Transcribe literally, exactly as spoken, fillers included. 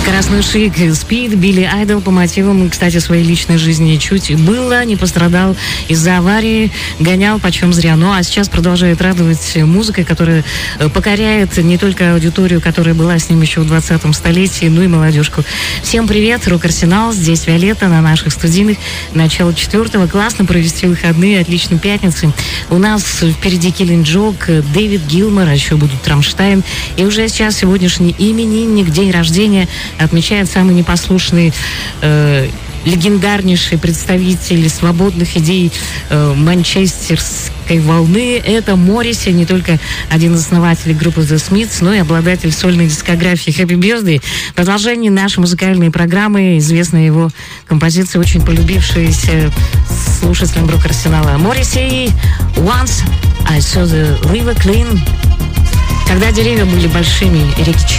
Скоростной шик, Speed, Билли Айдол по мотивам, кстати, своей личной жизни чуть было, не пострадал из-за аварии, гонял почем зря. Ну а сейчас продолжает радовать музыкой, которая покоряет не только аудиторию, которая была с ним еще в двадцатом столетии, ну и молодежку. Всем привет, Рок-Арсенал, здесь Виолетта на наших студийных. Начало четвертого, классно провести выходные, отличной пятницы. У нас впереди Killing Joke, Дэвид Гилмор, а еще будут Рамштайн. И уже сейчас сегодняшний именинник, день рождения отмечает самый непослушный, э, легендарнейший представитель свободных идей э, манчестерской волны. Это Морриси, не только один из основателей группы The Smiths, но и обладатель сольной дискографии Happy Birthday. В продолжении нашей музыкальной программы известная его композиция, очень полюбившаяся слушателям Рок-Арсенала. Морриси, Once I Saw the River Clean. Когда деревья были большими и реки